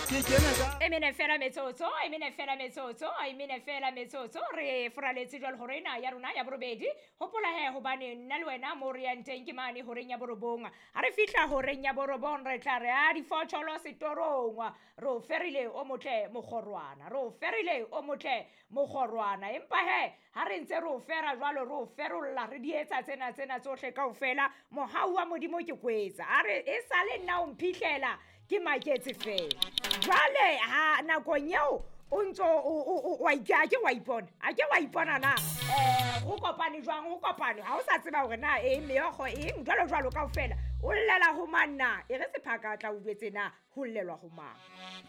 ke kena ka emene fela metsotso re foraletse jwale hore ena ya rona ya borobedi hopola he hobane nna le wena mo re yang teng ke mane horeng ya borobong ha re fihla horeng ya borobong re tla re a difotsholo setorong ro ferile o motle mogorwana empa he ha re ntse ro fera jwalo ro ferolla re di etsa tsena tsohle kaofela mohau wa modimo ke kwetsa a re e sale nna o mphihlela ke maketse fela jwale ha nakong eo o ntso wa ipona na go kopane ha o sa tseba hore na meokgo eng jwalo kaofela o llela ho manna e re sephaka tla utlwetse na ho llelwa ho mang